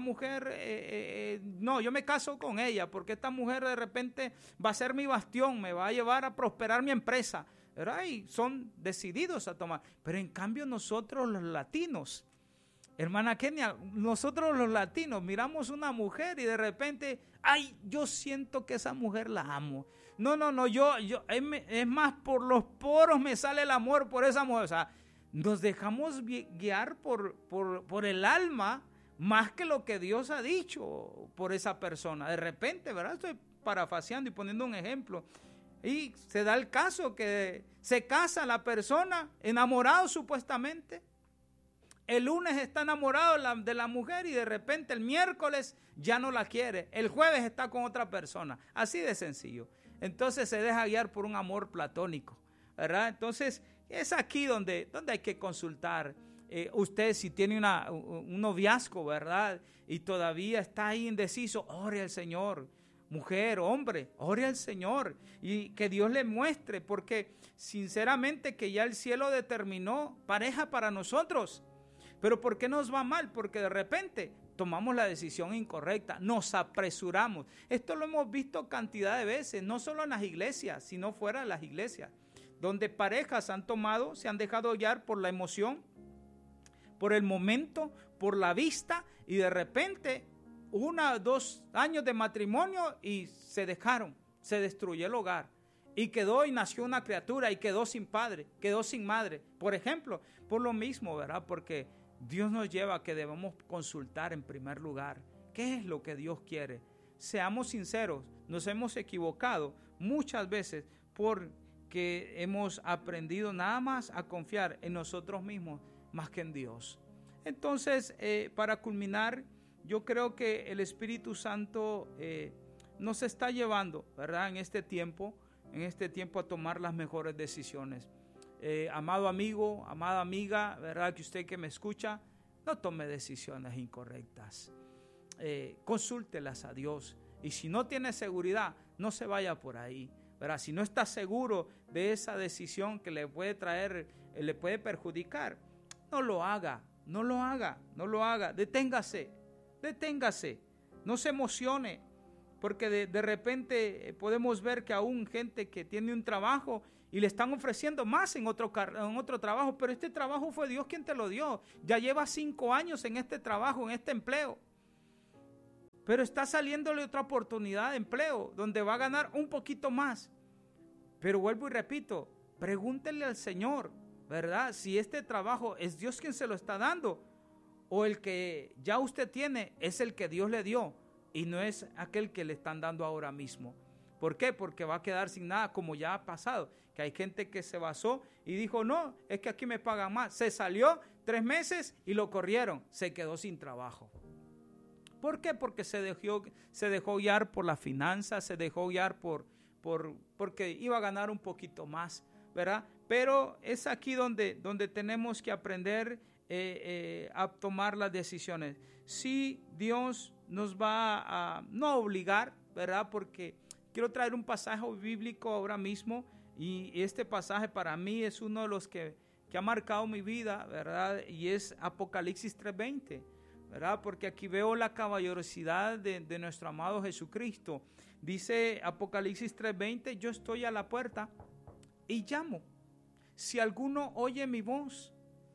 mujer, no, yo me caso con ella porque esta mujer de repente va a ser mi bastión, me va a llevar a prosperar mi empresa, ¿verdad? Y son decididos a tomar. Pero en cambio nosotros los latinos, hermana Kenia, nosotros los latinos miramos una mujer y de repente, ay, yo siento que esa mujer la amo. No, yo es más, por los poros me sale el amor por esa mujer. O sea, nos dejamos guiar por el alma más que lo que Dios ha dicho por esa persona. De repente, ¿verdad? Estoy parafaseando y poniendo un ejemplo. Y se da el caso que se casa la persona, enamorado supuestamente. El lunes está enamorado de la mujer y de repente el miércoles ya no la quiere. El jueves está con otra persona. Así de sencillo. Entonces se deja guiar por un amor platónico, ¿verdad? Entonces es aquí donde hay que consultar. Usted si tiene un noviazgo, ¿verdad? Y todavía está ahí indeciso, ore al Señor. Mujer, hombre, ore al Señor y que Dios le muestre, porque sinceramente que ya el cielo determinó pareja para nosotros. Pero ¿por qué nos va mal? Porque de repente tomamos la decisión incorrecta, nos apresuramos. Esto lo hemos visto cantidad de veces, no solo en las iglesias, sino fuera de las iglesias, donde parejas se han dejado guiar por la emoción, por el momento, por la vista, y de repente 1 o 2 años de matrimonio y se dejaron, se destruyó el hogar. Y nació una criatura y quedó sin padre, quedó sin madre. Por ejemplo, por lo mismo, ¿verdad? Porque Dios nos lleva a que debemos consultar en primer lugar qué es lo que Dios quiere. Seamos sinceros, nos hemos equivocado muchas veces porque hemos aprendido nada más a confiar en nosotros mismos más que en Dios. Entonces, para culminar, yo creo que el Espíritu Santo nos está llevando, ¿verdad? En este tiempo a tomar las mejores decisiones. Amado amigo, amada amiga, ¿verdad? Que usted que me escucha, no tome decisiones incorrectas. consúltelas a Dios. Y si no tiene seguridad, no se vaya por ahí, ¿verdad? Si no está seguro de esa decisión que le puede traer, le puede perjudicar, no lo haga, no lo haga, no lo haga. Deténgase, no se emocione, porque de repente podemos ver que aún gente que tiene un trabajo y le están ofreciendo más en otro trabajo, pero este trabajo fue Dios quien te lo dio. Ya lleva 5 años en este trabajo, en este empleo, pero está saliéndole otra oportunidad de empleo donde va a ganar un poquito más. Pero vuelvo y repito, pregúntele al Señor, ¿verdad? Si este trabajo es Dios quien se lo está dando, o el que ya usted tiene es el que Dios le dio y no es aquel que le están dando ahora mismo. ¿Por qué? Porque va a quedar sin nada, como ya ha pasado, que hay gente que se basó y dijo, no, es que aquí me pagan más. Se salió 3 meses y lo corrieron, se quedó sin trabajo. ¿Por qué? Porque se dejó guiar por las finanzas, se dejó guiar porque iba a ganar un poquito más, ¿verdad? Pero es aquí donde tenemos que aprender a tomar las decisiones. Sí, Dios nos va a no obligar, ¿verdad? Porque quiero traer un pasaje bíblico ahora mismo, y este pasaje para mí es uno de los que ha marcado mi vida, ¿verdad? Y es Apocalipsis 3:20. ¿verdad? Porque aquí veo la caballerosidad de nuestro amado Jesucristo. Dice Apocalipsis 3:20, yo estoy a la puerta y llamo. Si alguno oye mi voz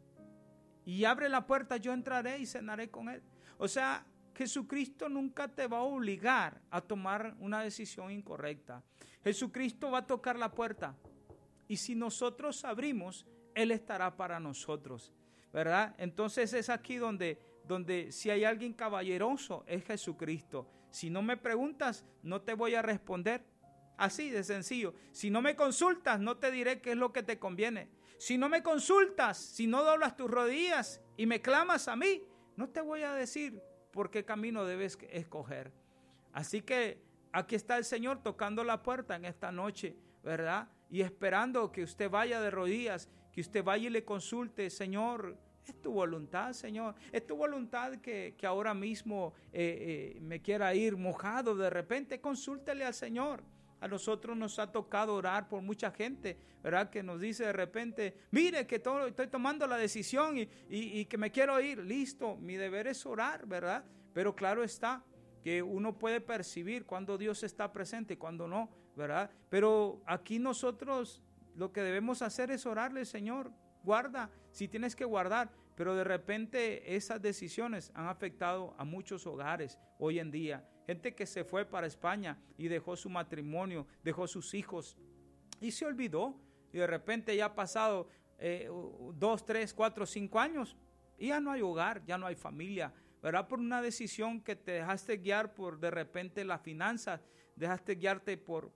y abre la puerta, yo entraré y cenaré con él. O sea, Jesucristo nunca te va a obligar a tomar una decisión incorrecta. Jesucristo va a tocar la puerta y si nosotros abrimos, Él estará para nosotros, ¿verdad? Entonces es aquí donde si hay alguien caballeroso, es Jesucristo. Si no me preguntas, no te voy a responder. Así de sencillo. Si no me consultas, no te diré qué es lo que te conviene. Si no me consultas, si no doblas tus rodillas y me clamas a mí, no te voy a decir por qué camino debes escoger. Así que aquí está el Señor tocando la puerta en esta noche, ¿verdad? Y esperando que usted vaya de rodillas, que usted vaya y le consulte, Señor, es tu voluntad, Señor. Es tu voluntad que ahora mismo me quiera ir mojado de repente. Consúltele al Señor. A nosotros nos ha tocado orar por mucha gente, ¿verdad? Que nos dice de repente, mire que estoy tomando la decisión y que me quiero ir. Listo, mi deber es orar, ¿verdad? Pero claro está que uno puede percibir cuando Dios está presente y cuando no, ¿verdad? Pero aquí nosotros lo que debemos hacer es orarle, Señor, guarda, si tienes que guardar, pero de repente esas decisiones han afectado a muchos hogares hoy en día. Gente que se fue para España y dejó su matrimonio, dejó sus hijos y se olvidó. Y de repente ya ha pasado 2, 3, 4, 5 años y ya no hay hogar, ya no hay familia, ¿verdad? Por una decisión que te dejaste guiar por de repente las finanzas, dejaste guiarte por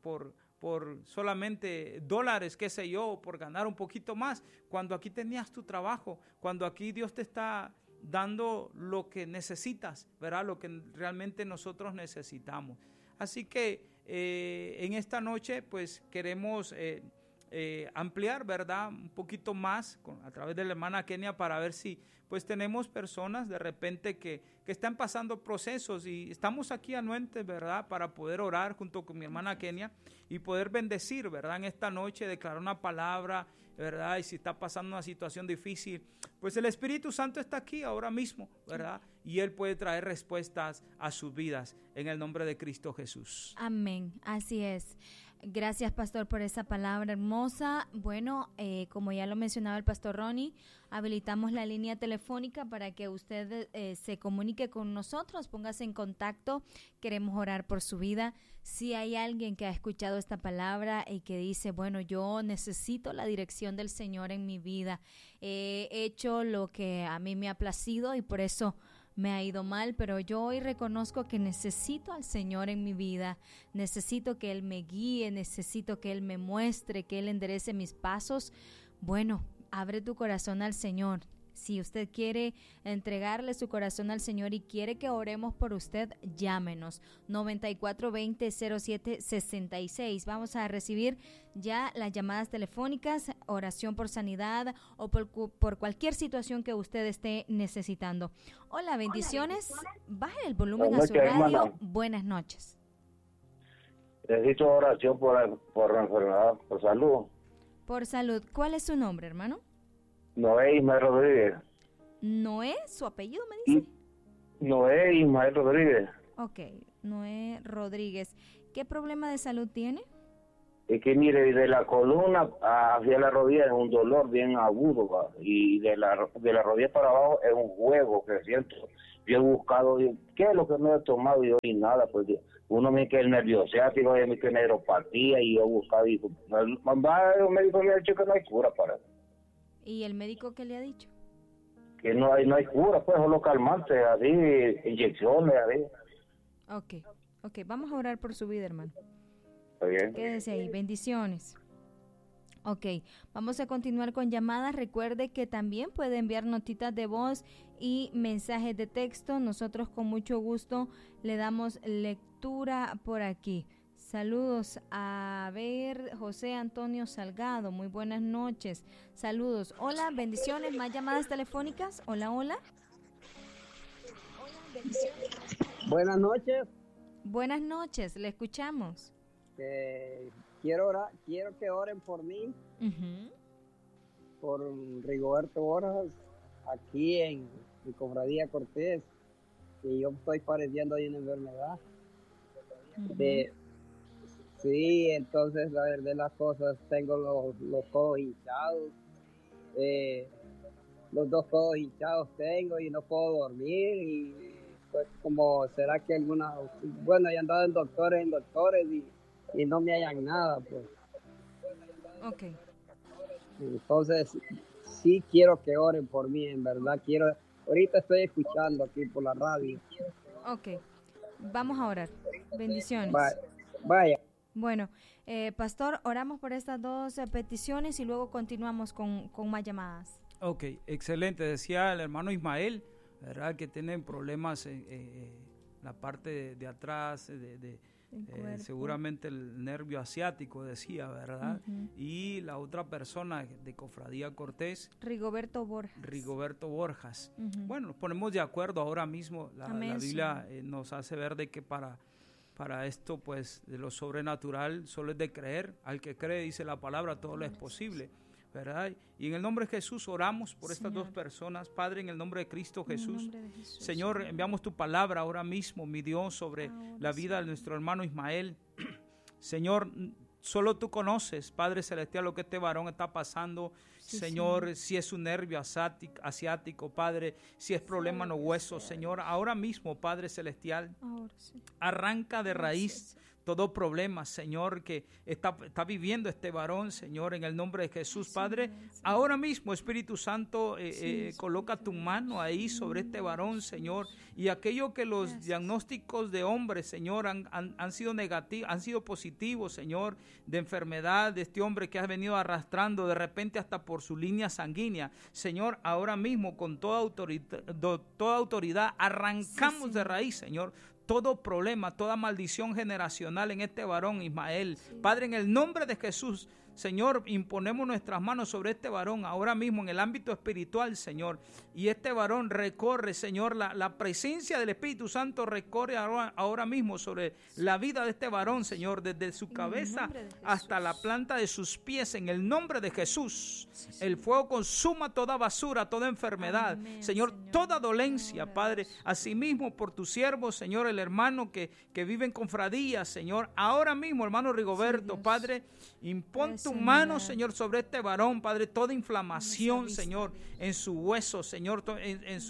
solamente dólares, qué sé yo, por ganar un poquito más, cuando aquí tenías tu trabajo, cuando aquí Dios te está dando lo que necesitas, ¿verdad? Lo que realmente nosotros necesitamos. Así que en esta noche pues queremos ampliar, ¿verdad? Un poquito más a través de la hermana Kenia para ver si pues tenemos personas de repente que están pasando procesos y estamos aquí anuentes, ¿verdad? Para poder orar junto con mi hermana Kenia y poder bendecir, ¿verdad? En esta noche declarar una palabra, ¿verdad? Y si está pasando una situación difícil, pues el Espíritu Santo está aquí ahora mismo, ¿verdad? Y Él puede traer respuestas a sus vidas en el nombre de Cristo Jesús. Amén, así es. Gracias, pastor, por esa palabra hermosa. Bueno, como ya lo mencionaba el pastor Ronnie, habilitamos la línea telefónica para que usted se comunique con nosotros, póngase en contacto, queremos orar por su vida. Si hay alguien que ha escuchado esta palabra y que dice, bueno, yo necesito la dirección del Señor en mi vida, he hecho lo que a mí me ha placido y por eso me ha ido mal, pero yo hoy reconozco que necesito al Señor en mi vida, necesito que Él me guíe, necesito que Él me muestre, que Él enderece mis pasos. Bueno, abre tu corazón al Señor. Si usted quiere entregarle su corazón al Señor y quiere que oremos por usted, llámenos 9420-0766. Vamos a recibir ya las llamadas telefónicas, oración por sanidad o por cualquier situación que usted esté necesitando. Hola, bendiciones. Baje el volumen a su radio. Hermana. Buenas noches. Necesito oración por enfermedad, por salud. Por salud. ¿Cuál es su nombre, hermano? Noé Ismael Rodríguez. Noé, su apellido me dice. Noé Ismael Rodríguez. Ok, Noé Rodríguez. ¿Qué problema de salud tiene? Es que mire, de la columna hacia la rodilla es un dolor bien agudo, ¿va? Y de la rodilla para abajo es un juego que siento. Yo he buscado, ¿qué es lo que no he tomado? Y hoy nada, pues uno me dice que el nervio ciático, otro me dice que neuropatía, y yo he buscado, y un médico me ha dicho que no hay cura para eso. ¿Y el médico qué le ha dicho? Que no hay cura, pues solo calmante, así, inyecciones, así. Ok, vamos a orar por su vida, hermano. Está bien. Quédese ahí, bendiciones. Ok, vamos a continuar con llamadas. Recuerde que también puede enviar notitas de voz y mensajes de texto. Nosotros con mucho gusto le damos lectura por aquí. Saludos a ver, José Antonio Salgado, muy buenas noches. Saludos, hola, bendiciones, más llamadas telefónicas. Hola. Buenas noches. Buenas noches, le escuchamos. Quiero que oren por mí, por Rigoberto Borjas, aquí en Cofradía Cortés, que yo estoy padeciendo ahí una enfermedad. Sí, entonces la verdad de las cosas, tengo los codos hinchados, los dos codos hinchados tengo y no puedo dormir, y pues como será que ya he andado en doctores y no me hayan nada, pues. Ok. Entonces sí quiero que oren por mí, en verdad ahorita estoy escuchando aquí por la radio. Ok, vamos a orar. Bendiciones. Vaya. Bueno, pastor, oramos por estas dos peticiones y luego continuamos con más llamadas. Ok, excelente. Decía el hermano Ismael, ¿verdad? Que tienen problemas en la parte de atrás, seguramente el nervio asiático, decía, ¿verdad? Y la otra persona de Cofradía Cortés, Rigoberto Borjas. Bueno, nos ponemos de acuerdo ahora mismo. La Biblia nos hace ver de que para esto, pues, de lo sobrenatural solo es de creer. Al que cree, dice la palabra, todo lo es posible, ¿verdad? Y en el nombre de Jesús oramos por estas dos personas. Padre, en el nombre de Cristo Jesús, Señor, enviamos tu palabra ahora mismo, mi Dios, sobre la vida de nuestro hermano Ismael. Señor, solo tú conoces, Padre Celestial, lo que este varón está pasando. Señor, si es un nervio asiático, Padre, si es problema en los huesos, Señor, ahora mismo, Padre Celestial, arranca de raíz todo problema, Señor, que está viviendo este varón, Señor, en el nombre de Jesús, Padre. Ahora mismo, Espíritu Santo, coloca tu mano ahí sobre este varón, Señor, y aquello que los diagnósticos de hombres, Señor, han sido negativos, han sido positivos, Señor, de enfermedad de este hombre que has venido arrastrando de repente hasta por su línea sanguínea, Señor, ahora mismo con toda autoridad arrancamos de raíz, Señor, todo problema, toda maldición generacional en este varón Ismael. Padre, en el nombre de Jesús, Señor, imponemos nuestras manos sobre este varón ahora mismo en el ámbito espiritual, Señor. Y este varón recorre, Señor, la presencia del Espíritu Santo recorre ahora mismo sobre la vida de este varón, Señor, desde su cabeza hasta la planta de sus pies, en el nombre de Jesús. El fuego consuma toda basura, toda enfermedad, Señor, toda dolencia, Padre. Asimismo, por tu siervo, Señor, el hermano que vive en confradía, Señor. Ahora mismo, hermano Rigoberto, Padre, impon tu mano, Señor, sobre este varón, Padre, toda inflamación, Señor, en su hueso, Señor, en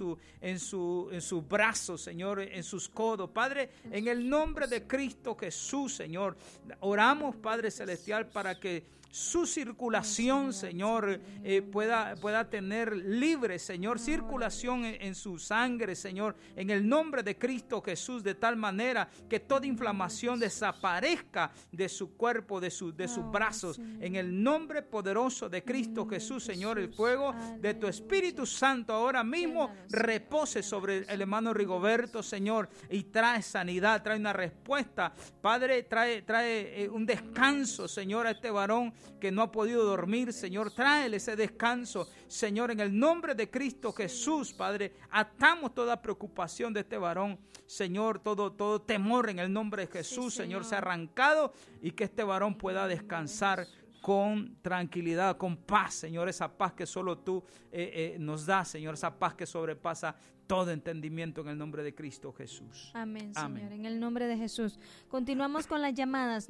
su brazo, Señor, en sus codos, Padre, en el nombre de Cristo Jesús, Señor, oramos, Padre Celestial, para que su circulación, Señor, pueda tener libre, Señor, circulación en su sangre, Señor, en el nombre de Cristo Jesús, de tal manera que toda inflamación desaparezca de su cuerpo, de sus brazos, en el nombre poderoso de Cristo Jesús, Señor. El fuego de tu Espíritu Santo ahora mismo repose sobre el hermano Rigoberto, Señor, y trae sanidad, trae una respuesta. Padre, trae un descanso, Señor, a este varón que no ha podido dormir, Señor. Tráele ese descanso, Señor, en el nombre de Cristo Jesús, Padre. Atamos toda preocupación de este varón, Señor, todo temor en el nombre de Jesús, sí, Señor, se ha arrancado, y que este varón pueda descansar con tranquilidad, con paz, Señor, esa paz que solo tú nos das, Señor, esa paz que sobrepasa todo entendimiento, en el nombre de Cristo Jesús. Amén, Señor, amén. En el nombre de Jesús. Continuamos con las llamadas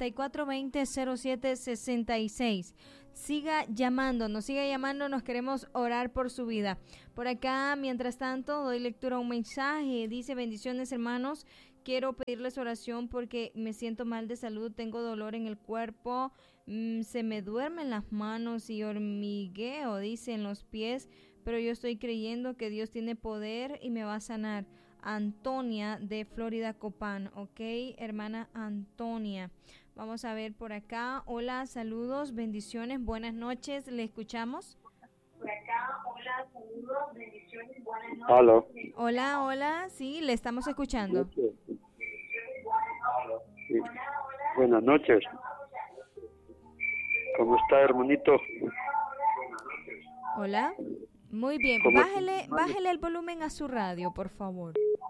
9420-0766. Siga llamando, nos queremos orar por su vida. Por acá, mientras tanto, doy lectura a un mensaje. Dice: bendiciones, hermanos. Quiero pedirles oración porque me siento mal de salud, tengo dolor en el cuerpo, se me duermen las manos y hormigueo, dice, en los pies, pero yo estoy creyendo que Dios tiene poder y me va a sanar. Antonia de Florida Copán, ok, hermana Antonia. Vamos a ver por acá. Hola, saludos, bendiciones, buenas noches, ¿le escuchamos? Por acá, hola, saludos, bendiciones, buenas noches. Aló. Hola, sí, le estamos escuchando. Sí. Buenas noches. ¿Cómo está, hermanito? Hola. Muy bien. Bájele el volumen a su radio, por favor.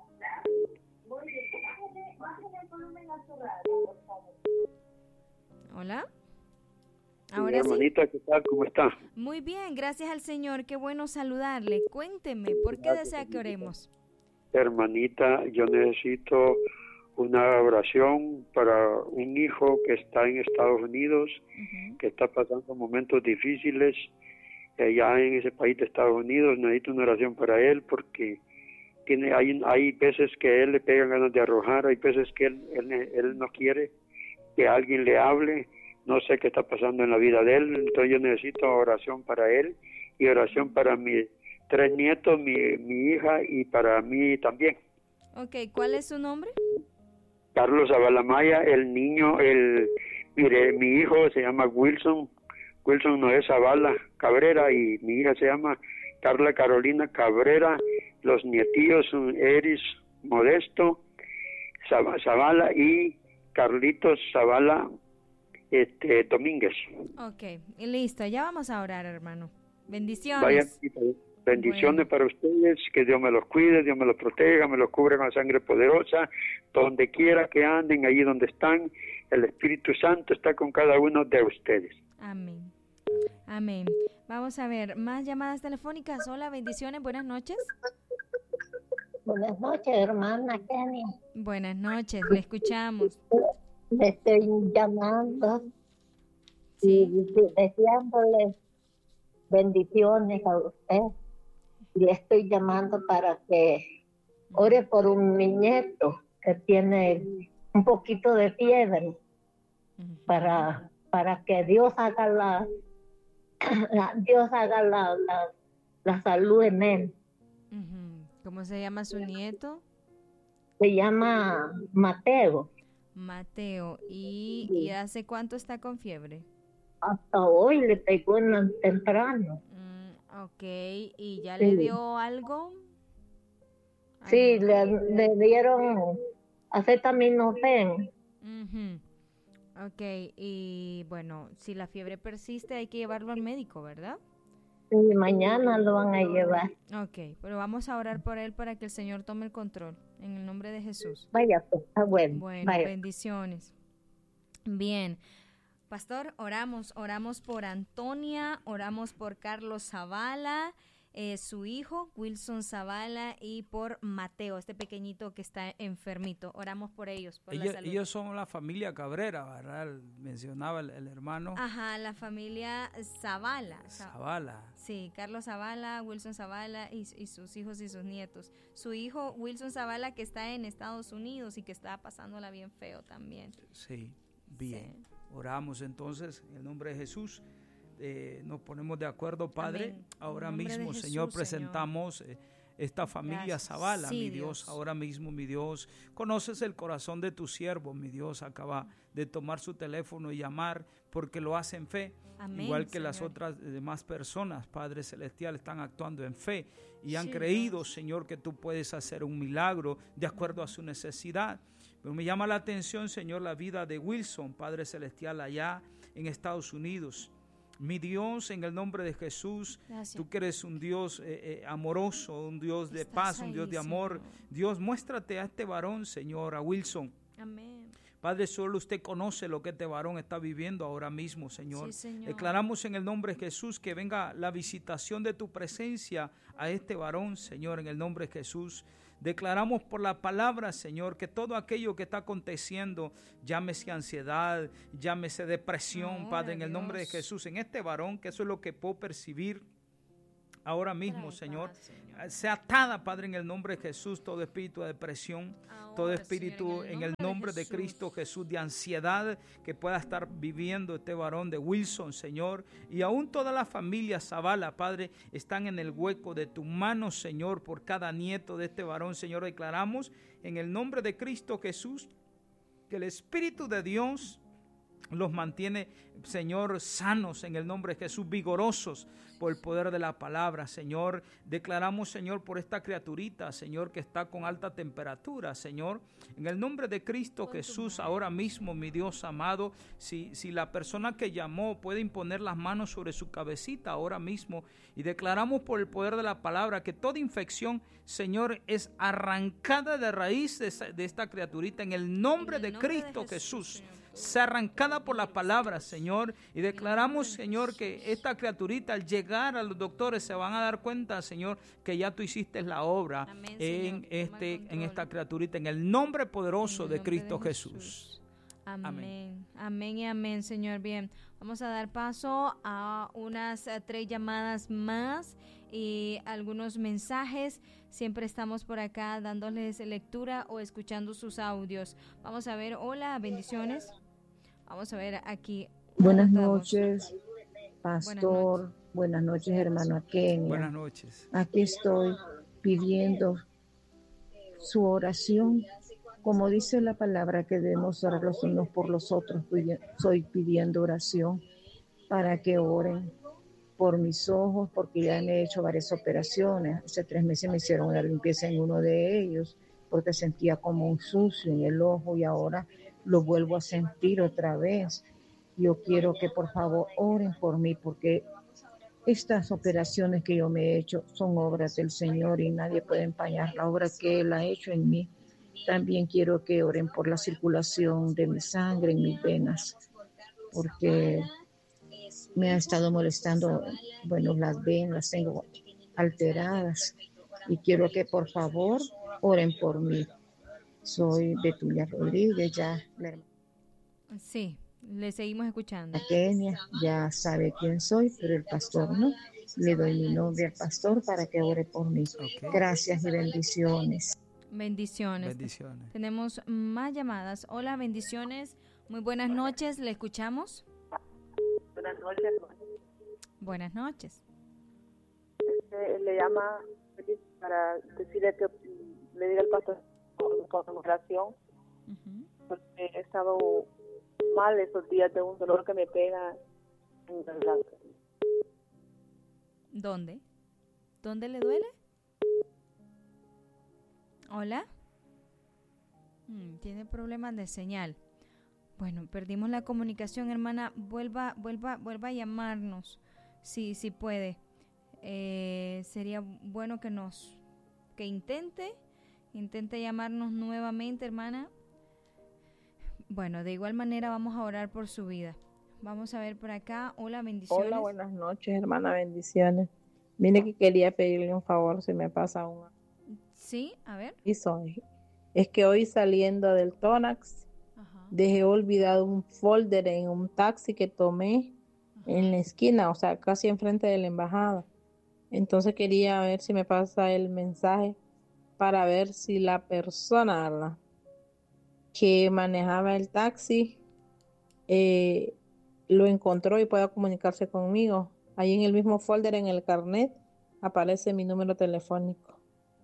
Hola. Ahora sí. Hermanita, ¿qué tal? ¿Cómo está? Muy bien, gracias al Señor. Qué bueno saludarle. Cuénteme, ¿por qué desea que oremos? Hermanita, yo necesito una oración para un hijo que está en Estados Unidos, que está pasando momentos difíciles allá en ese país de Estados Unidos. Necesito una oración para él porque hay veces que él le pegan ganas de arrojar, hay veces que él no quiere que alguien le hable. No sé qué está pasando en la vida de él, entonces yo necesito oración para él y oración para mis 3 nietos, mi hija y para mí también. Ok, ¿cuál es su nombre? Carlos Zavala Maya, el niño, mire, mi hijo se llama Wilson Noé Zavala Cabrera y mi hija se llama Carla Carolina Cabrera. Los nietillos son Eris Modesto Zavala y Carlitos Zavala Domínguez. Ok, listo, ya vamos a orar, hermano. Bendiciones. Vaya, bendiciones para ustedes, que Dios me los cuide, Dios me los proteja, me los cubra con la sangre poderosa, donde quiera que anden, allí donde están, el Espíritu Santo está con cada uno de ustedes. Amén. Amén. Vamos a ver, más llamadas telefónicas. Hola, bendiciones, buenas noches. Buenas noches, hermana Kenny. Buenas noches, le escuchamos. Le estoy llamando ¿sí? y deseándole bendiciones a usted. Le estoy llamando para que ore por mi nieto que tiene un poquito de fiebre, para que Dios haga la salud en él. ¿Cómo se llama su nieto? Se llama Mateo. Mateo. ¿Y hace cuánto está con fiebre? Hasta hoy le pegó temprano. Ok, ¿y ya le dio algo? Sí, le dieron acetaminofén. Ok, y bueno, si la fiebre persiste hay que llevarlo al médico, ¿verdad? Sí, mañana lo van a llevar. Ok, pero vamos a orar por él para que el Señor tome el control, en el nombre de Jesús. Vaya, pues, está bueno. Bueno, vaya. Bendiciones. Bien, pastor, oramos por Antonia, oramos por Carlos Zavala, su hijo, Wilson Zavala, y por Mateo, este pequeñito que está enfermito. Oramos por ellos, por la salud. Ellos son la familia Cabrera, ¿verdad? Mencionaba el hermano. Ajá, la familia Zavala. Zavala. Sí, Carlos Zavala, Wilson Zavala y sus hijos y sus nietos. Su hijo, Wilson Zavala, que está en Estados Unidos y que está pasándola bien feo también. Sí, bien. Sí. Oramos entonces en el nombre de Jesús. Nos ponemos de acuerdo, Padre. Amén. Ahora En nombre mismo, de Señor, Jesús, presentamos esta familia Gracias. Zavala, Sí, mi Dios, ahora mismo, mi Dios, conoces el corazón de tu siervo, mi Dios, acaba de tomar su teléfono y llamar porque lo hace en fe, Amén, igual que las Señor. otras demás personas, Padre Celestial, están actuando en fe y han Sí, creído, Dios. Señor, que tú puedes hacer un milagro de acuerdo a su necesidad. Pero me llama la atención, Señor, la vida de Wilson, Padre Celestial, allá en Estados Unidos. Mi Dios, en el nombre de Jesús, Gracias. tú que eres un Dios amoroso, un Dios de Estás paz, un ahí, Dios de amor. Señor. Dios, muéstrate a este varón, Señor, a Wilson. Amén. Padre, solo usted conoce lo que este varón está viviendo ahora mismo, Señor. Sí, Señor. Declaramos en el nombre de Jesús que venga la visitación de tu presencia a este varón, Señor, en el nombre de Jesús. Declaramos por la palabra, Señor, que todo aquello que está aconteciendo, llámese ansiedad, llámese depresión, Ahora, Padre, en el nombre de Dios. Jesús, en este varón, que eso es lo que puedo percibir ahora mismo, Trae Señor. paz, Señor. Sea atada, Padre, en el nombre de Jesús, todo espíritu de depresión, todo Ahora, espíritu Señor, en el nombre de Jesús. Cristo Jesús, de ansiedad que pueda estar viviendo este varón de Wilson, Señor, y aún toda la familia Zavala, Padre, están en el hueco de tu mano, Señor, por cada nieto de este varón, Señor. Declaramos en el nombre de Cristo Jesús que el Espíritu de Dios los mantiene, Señor, sanos en el nombre de Jesús, vigorosos por el poder de la palabra, Señor. Declaramos, Señor, por esta criaturita, Señor, que está con alta temperatura, Señor, en el nombre de Cristo Jesús, ahora mismo, mi Dios amado, si la persona que llamó puede imponer las manos sobre su cabecita ahora mismo, y declaramos por el poder de la palabra que toda infección, Señor, es arrancada de raíz de esta criaturita en el nombre de Cristo Jesús. Señor. Sea arrancada por la palabra, Señor, y declaramos, Señor, que esta criaturita al llegar a los doctores se van a dar cuenta, Señor, que ya tú hiciste la obra Amén, en Señor. Toma en control. esta criaturita, en el nombre poderoso En el de nombre Cristo de Jesús. Amén. Amén y amén, Señor. Bien, vamos a dar paso a unas 3 llamadas más y algunos mensajes. Siempre estamos por acá dándoles lectura o escuchando sus audios. Vamos a ver, hola, bendiciones. Vamos a ver aquí. Buenas Estamos. noches, pastor. Buenas noches, hermano Kenia. Buenas noches. Aquí estoy pidiendo su oración. Como dice la palabra que debemos orar los unos por los otros, estoy pidiendo oración para que oren por mis ojos, porque ya me he hecho varias operaciones. Hace 3 meses me hicieron una limpieza en uno de ellos, porque sentía como un sucio en el ojo y ahora lo vuelvo a sentir otra vez. Yo quiero que por favor oren por mí, porque estas operaciones que yo me he hecho son obras del Señor y nadie puede empañar la obra que Él ha hecho en mí. También quiero que oren por la circulación de mi sangre en mis venas, porque me ha estado molestando, las venas las tengo alteradas y quiero que por favor oren por mí. Soy Betulia Rodríguez, ya la hermana Sí, le seguimos escuchando. Kenia ya sabe quién soy, pero el pastor no. Le doy mi nombre al pastor para que ore por mí. Ok. Gracias y bendiciones. Bendiciones. Bendiciones. Tenemos más llamadas. Hola, bendiciones. Muy buenas noches. ¿Le escuchamos? Buenas noches. Buenas noches. Le llama para decirle que le diga al pastor con oración, porque he estado mal esos días de un dolor que me pega en la garganta. ¿Dónde? ¿Dónde le duele? Hola. Tiene problemas de señal. Bueno, perdimos la comunicación, hermana. Vuelva a llamarnos, si puede. Sería bueno que intente llamarnos nuevamente, hermana. Bueno, de igual manera vamos a orar por su vida. Vamos a ver por acá. Hola, bendiciones. Hola, buenas noches, hermana, bendiciones. Mire que quería pedirle un favor, si me pasa un Sí, a ver. Es que hoy saliendo del Tónax, Ajá. dejé olvidado un folder en un taxi que tomé en la esquina, o sea, casi enfrente de la embajada. Entonces quería ver si me pasa el mensaje para ver si la persona que manejaba el taxi lo encontró y pueda comunicarse conmigo. Ahí en el mismo folder, en el carnet, aparece mi número telefónico.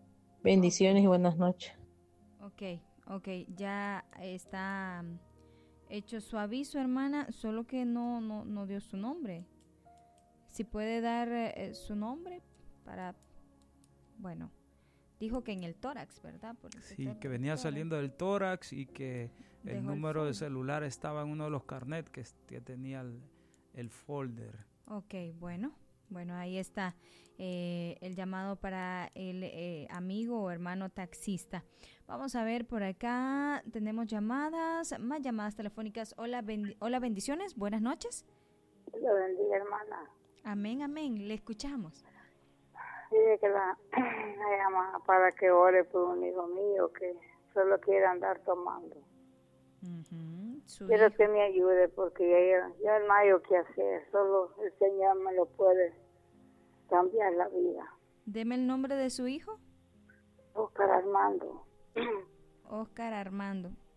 Bendiciones y buenas noches. Ok, ya está hecho su aviso, hermana, solo que no dio su nombre. Si puede dar su nombre para, bueno, dijo que en el tórax, ¿verdad? Sí, que venía saliendo del tórax y que el número de celular estaba en uno de los carnets que tenía el folder. Ok, bueno, ahí está el llamado para el amigo o hermano taxista. Vamos a ver por acá, tenemos más llamadas telefónicas. Hola, bendiciones, buenas noches. Lo bendiga, hermana. Amén, le escuchamos. Dice que la llama para que ore por un hijo mío que solo quiere andar tomando. Quiero que me ayude porque ya no hay qué hacer, solo el Señor me lo puede cambiar la vida. Deme el nombre de su hijo. Oscar Armando. Oscar Armando.